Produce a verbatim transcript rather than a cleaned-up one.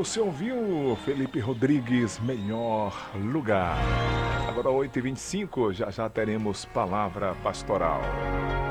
você ouviu Felipe Rodrigues, Melhor Lugar. Agora oito e vinte e cinco, já já teremos Palavra Pastoral.